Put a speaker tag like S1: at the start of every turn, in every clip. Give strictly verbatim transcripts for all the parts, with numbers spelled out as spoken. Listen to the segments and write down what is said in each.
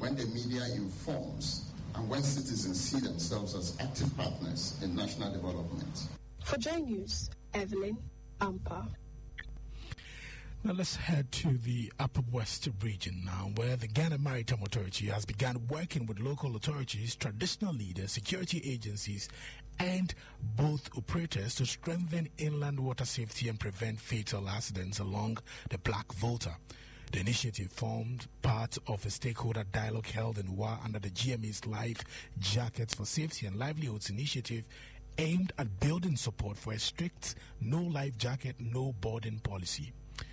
S1: when the media informs and when citizens see themselves as active partners in national development.
S2: For Joy News, Evelyn Ampa.
S3: Now let's head to the Upper West region now, where the Ghana Maritime Authority has begun working with local authorities, traditional leaders, security agencies, and both operators to strengthen inland water safety and prevent fatal accidents along the Black Volta. The initiative formed part of a stakeholder dialogue held in W A under the G M A's Life Jackets for Safety and Livelihoods initiative, aimed at building support for a strict no life jacket, no boarding policy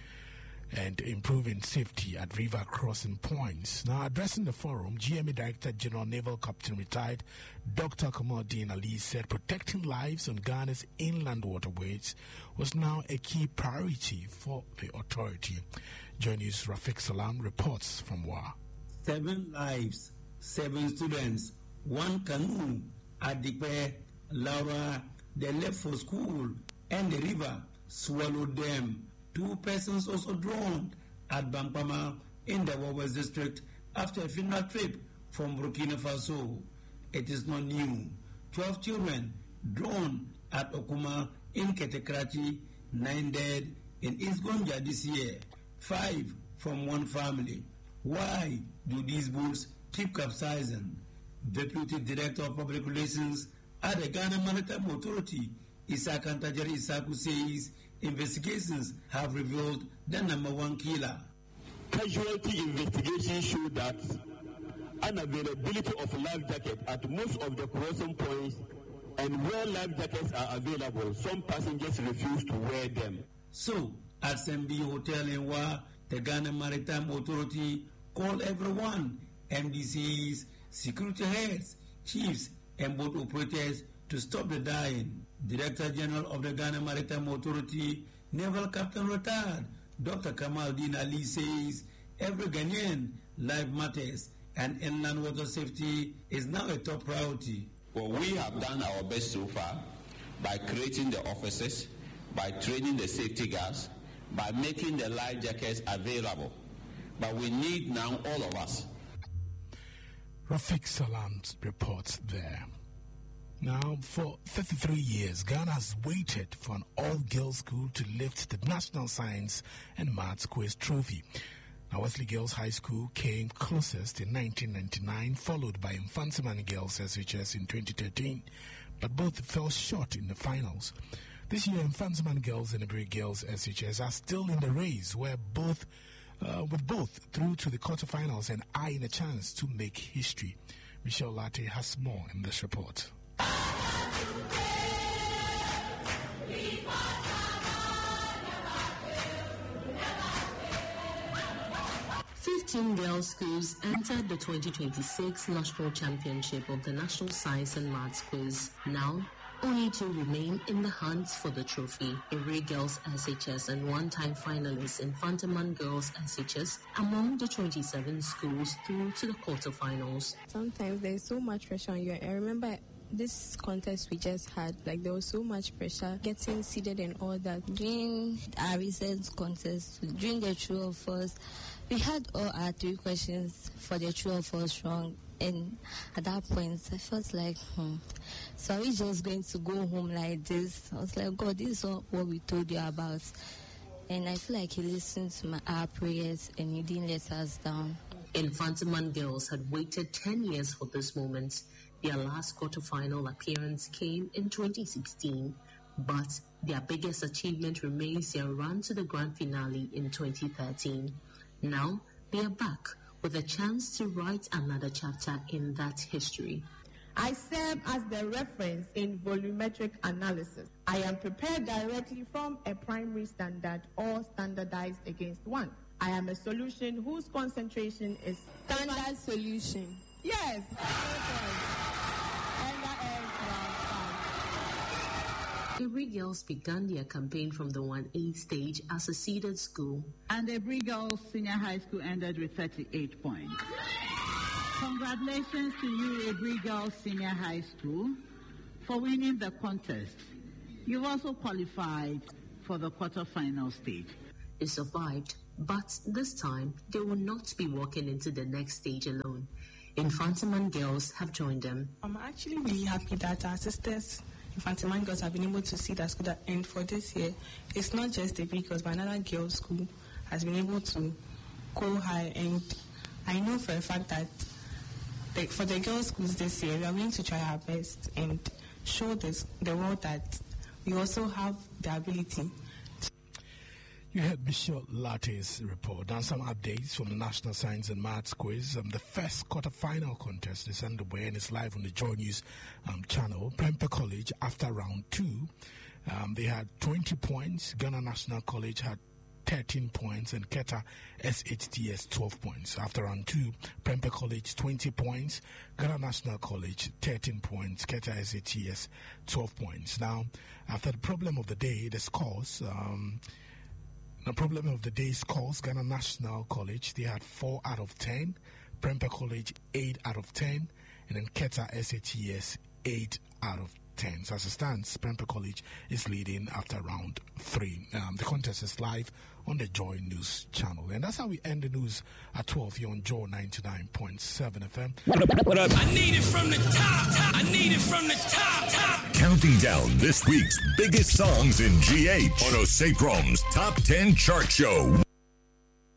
S3: and improving safety at river crossing points. Now, addressing the forum, G M A Director General Naval Captain Retired Doctor Kamaldeen Ali said protecting lives on Ghana's inland waterways was now a key priority for the authority. Joy News' Rafiq Salam reports from W A.
S4: Seven lives, seven students, one canoe at the Laura, they left for school, and the river swallowed them. Two persons also drowned at Bampama in the Wawes district after a funeral trip from Burkina Faso. It is not new. Twelve children drowned at Okuma in Ketekrachi, nine dead in East Gonja this year, five from one family. Why do these boats keep capsizing? Deputy Director of Public Relations at the Ghana Maritime Authority, Isaac Antajari Isaku, says investigations have revealed the number one killer.
S5: Casualty investigations show that unavailability of life jacket at most of the crossing points, and where life jackets are available, some passengers refuse to wear them.
S4: So, at S M B Hotel in W A, the Ghana Maritime Authority called everyone, M D Cs, security heads, chiefs, and boat operators to stop the dying. Director General of the Ghana Maritime Authority, Naval Captain Retired Doctor Kamaldeen Ali, says every Ghanaian life matters and inland water safety is now a top priority.
S6: Well, we have done our best so far by creating the officers, by training the safety guards, by making the life jackets available. But we need now all of us.
S3: Rafiq Salam's reports there. Now, for thirty-three years, Ghana has waited for an all-girls school to lift the National Science and Maths Quiz Trophy. Now, Wesley Girls High School came closest in nineteen ninety-nine, followed by Infantsiman Girls S H S in twenty thirteen, but both fell short in the finals. This year, Infantsiman Girls and Ebri Girls S H S are still in the race, where both, uh, with both through to the quarterfinals and eyeing a chance to make history. Michelle Latte has more in this report.
S7: Fifteen girls' schools entered the twenty twenty-six National Championship of the National Science and Maths Quiz. Now, only two remain in the hunt for the trophy. Ebri Girls S H S and one-time finalists Infantsiman Girls S H S among the twenty-seven schools through to the quarterfinals.
S2: Sometimes there's so much pressure on you. I remember this contest we just had, like there was so much pressure getting seeded and all that.
S8: During our recent contest, during the true or false, we had all our three questions for the true or false wrong, and at that point I felt like, hmm, so are we just going to go home like this? I was like, God, this is what we told you about. And I feel like he listened to my, our prayers and he didn't let us down.
S7: Infantsiman Girls had waited ten years for this moment. Their last quarterfinal appearance came in twenty sixteen, but their biggest achievement remains their run to the grand finale in twenty thirteen. Now, they are back with a chance to write another chapter in that history.
S9: I serve as the reference in volumetric analysis. I am prepared directly from a primary standard or standardized against one. I am a solution whose concentration is
S2: Standard solution.
S9: Yes.
S7: Ebri Girls began their campaign from the one A stage as a seeded school.
S10: And Ebri Girls Senior High School ended with thirty-eight points. Congratulations to you, Ebri Girls Senior High School, for winning the contest. You've also qualified for the quarterfinal stage.
S7: They survived But this time, they will not be walking into the next stage alone. Infantiman girls have joined them.
S11: I'm actually really happy that our sisters, Infantiman girls, have been able to see that school that end for this year. It's not just the big girls, but another girls' school has been able to go high. And I know for a fact that the, for the girls' schools this year, we are going to try our best and show this, the world that we also have the ability.
S3: You heard Michelle Latte's report. Now some updates from the National Science and Maths Quiz. Um, the first quarter-final contest is underway and it's live on the Joy News um, channel. Prempeh College, after round two, um, they had twenty points. Ghana National College had thirteen points and Keta S H T S twelve points. After round two, Prempeh College twenty points, Ghana National College thirteen points, Keta S H T S twelve points. Now, after the problem of the day, the scores... Um, The problem of the day scores, Ghana National College, they had four out of ten, Prempeh College eight out of ten, and then Keta S H T S eight out of ten. So as it stands, Prempeh College is leading after round three. Um, the contest is live on the Joy News channel. And that's how we end the news at twelve here on Joy ninety-nine point seven F M.
S12: What up? I need it from the top, top. I need it from the top, top.
S13: Counting down this week's biggest songs in G H on Osei Krom's Top ten Chart Show.